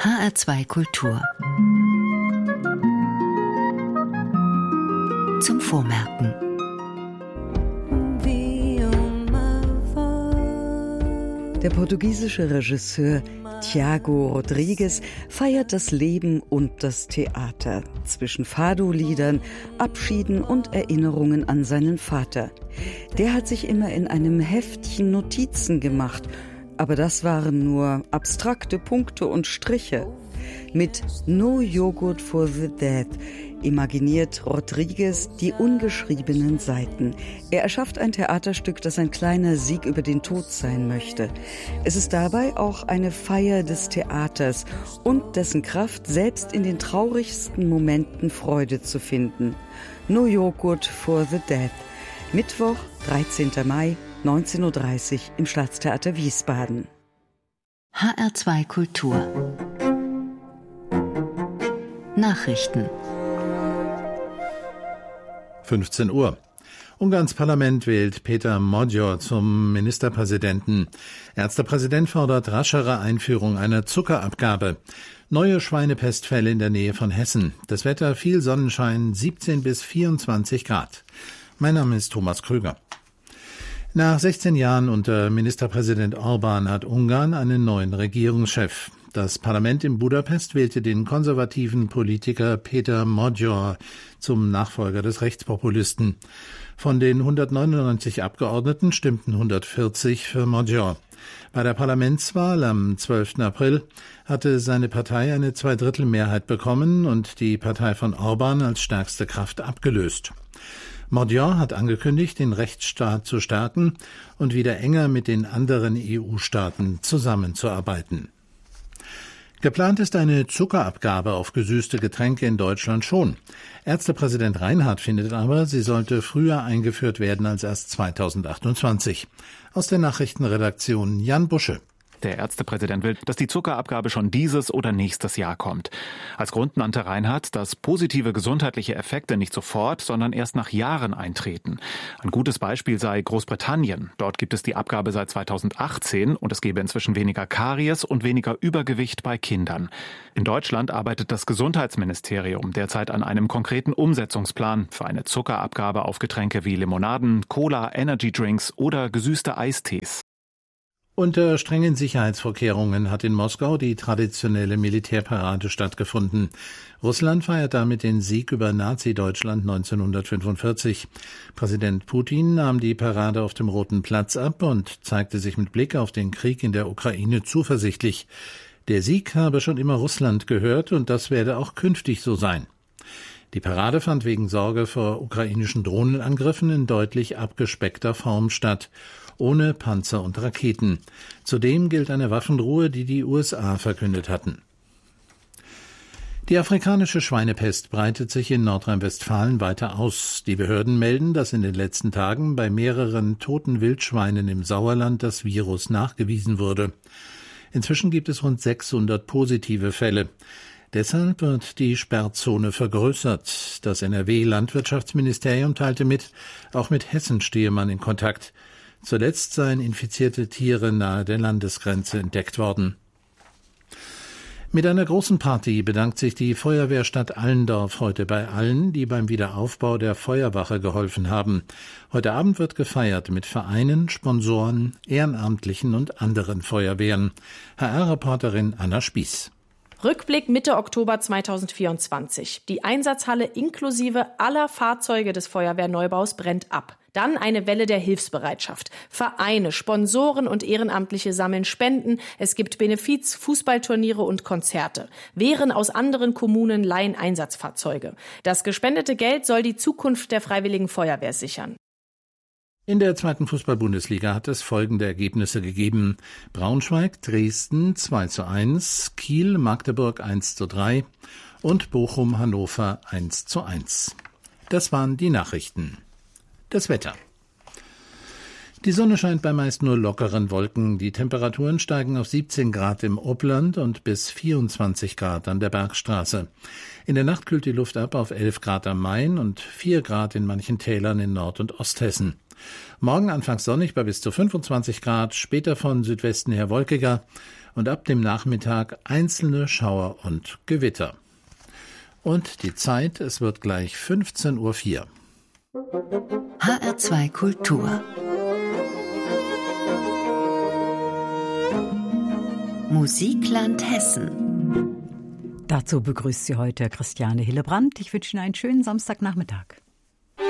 HR2 Kultur. Zum Vormerken. Der portugiesische Regisseur Tiago Rodrigues feiert das Leben und das Theater zwischen Fado-Liedern, Abschieden und Erinnerungen an seinen Vater. Der hat sich immer in einem Heftchen Notizen gemacht, aber das waren nur abstrakte Punkte und Striche. Mit No Yogurt for the Dead imaginiert Rodrigues die ungeschriebenen Seiten. Er erschafft ein Theaterstück, das ein kleiner Sieg über den Tod sein möchte. Es ist dabei auch eine Feier des Theaters und dessen Kraft, selbst in den traurigsten Momenten Freude zu finden. No Yogurt for the Dead. Mittwoch, 13. Mai, 19:30 Uhr im Staatstheater Wiesbaden. HR2 Kultur. Nachrichten. 15 Uhr. Ungarns Parlament wählt Péter Magyar zum Ministerpräsidenten. Ärztepräsident fordert raschere Einführung einer Zuckerabgabe. Neue Schweinepestfälle in der Nähe von Hessen. Das Wetter viel Sonnenschein, 17 bis 24 Grad. Mein Name ist Thomas Krüger. Nach 16 Jahren unter Ministerpräsident Orbán hat Ungarn einen neuen Regierungschef. Das Parlament in Budapest wählte den konservativen Politiker Péter Magyar zum Nachfolger des Rechtspopulisten. Von den 199 Abgeordneten stimmten 140 für Magyar. Bei der Parlamentswahl am 12. April hatte seine Partei eine Zweidrittelmehrheit bekommen und die Partei von Orbán als stärkste Kraft abgelöst. Magyar hat angekündigt, den Rechtsstaat zu stärken und wieder enger mit den anderen EU-Staaten zusammenzuarbeiten. Geplant ist eine Zuckerabgabe auf gesüßte Getränke in Deutschland schon. Ärztepräsident Reinhardt findet aber, sie sollte früher eingeführt werden als erst 2028. Aus der Nachrichtenredaktion Jan Busche. Der Ärztepräsident will, dass die Zuckerabgabe schon dieses oder nächstes Jahr kommt. Als Grund nannte Reinhardt, dass positive gesundheitliche Effekte nicht sofort, sondern erst nach Jahren eintreten. Ein gutes Beispiel sei Großbritannien. Dort gibt es die Abgabe seit 2018 und es gebe inzwischen weniger Karies und weniger Übergewicht bei Kindern. In Deutschland arbeitet das Gesundheitsministerium derzeit an einem konkreten Umsetzungsplan für eine Zuckerabgabe auf Getränke wie Limonaden, Cola, Energydrinks oder gesüßte Eistees. Unter strengen Sicherheitsvorkehrungen hat in Moskau die traditionelle Militärparade stattgefunden. Russland feiert damit den Sieg über Nazi-Deutschland 1945. Präsident Putin nahm die Parade auf dem Roten Platz ab und zeigte sich mit Blick auf den Krieg in der Ukraine zuversichtlich. Der Sieg habe schon immer Russland gehört und das werde auch künftig so sein. Die Parade fand wegen Sorge vor ukrainischen Drohnenangriffen in deutlich abgespeckter Form statt, ohne Panzer und Raketen. Zudem gilt eine Waffenruhe, die die USA verkündet hatten. Die afrikanische Schweinepest breitet sich in Nordrhein-Westfalen weiter aus. Die Behörden melden, dass in den letzten Tagen bei mehreren toten Wildschweinen im Sauerland das Virus nachgewiesen wurde. Inzwischen gibt es rund 600 positive Fälle. Deshalb wird die Sperrzone vergrößert. Das NRW-Landwirtschaftsministerium teilte mit, auch mit Hessen stehe man in Kontakt. Zuletzt seien infizierte Tiere nahe der Landesgrenze entdeckt worden. Mit einer großen Party bedankt sich die Feuerwehrstadt Allendorf heute bei allen, die beim Wiederaufbau der Feuerwache geholfen haben. Heute Abend wird gefeiert mit Vereinen, Sponsoren, Ehrenamtlichen und anderen Feuerwehren. HR-Reporterin Anna Spieß. Rückblick Mitte Oktober 2024. Die Einsatzhalle inklusive aller Fahrzeuge des Feuerwehrneubaus brennt ab. Dann eine Welle der Hilfsbereitschaft. Vereine, Sponsoren und Ehrenamtliche sammeln Spenden. Es gibt Benefiz, Fußballturniere und Konzerte. Wehren aus anderen Kommunen leihen Einsatzfahrzeuge. Das gespendete Geld soll die Zukunft der Freiwilligen Feuerwehr sichern. In der zweiten Fußball-Bundesliga hat es folgende Ergebnisse gegeben. Braunschweig, Dresden 2:1, Kiel, Magdeburg 1:3 und Bochum, Hannover 1:1. Das waren die Nachrichten. Das Wetter. Die Sonne scheint bei meist nur lockeren Wolken. Die Temperaturen steigen auf 17 Grad im Oppland und bis 24 Grad an der Bergstraße. In der Nacht kühlt die Luft ab auf 11 Grad am Main und 4 Grad in manchen Tälern in Nord- und Osthessen. Morgen anfangs sonnig bei bis zu 25 Grad, später von Südwesten her wolkiger und ab dem Nachmittag einzelne Schauer und Gewitter. Und die Zeit, es wird gleich 15:04 Uhr. HR2 Kultur. Musikland Hessen. Dazu begrüßt Sie heute Christiane Hillebrand. Ich wünsche Ihnen einen schönen Samstagnachmittag.